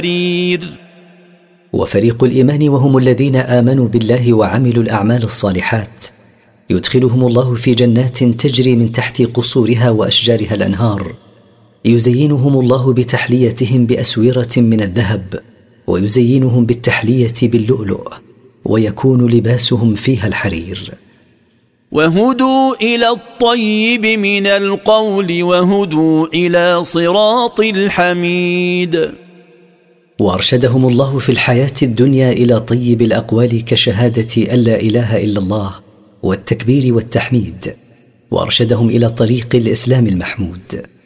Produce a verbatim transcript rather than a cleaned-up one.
وفريق الإيمان وهم الذين آمنوا بالله وعملوا الأعمال الصالحات يدخلهم الله في جنات تجري من تحت قصورها وأشجارها الأنهار، يزينهم الله بتحليتهم بأسورة من الذهب، ويزينهم بالتحلية باللؤلؤ، ويكون لباسهم فيها الحرير. وهدوا إلى الطيب من القول وهدوا إلى صراط الحميد. وأرشدهم الله في الحياة الدنيا إلى طيب الأقوال كشهادة أن لا إله إلا الله والتكبير والتحميد، وأرشدهم إلى طريق الإسلام المحمود.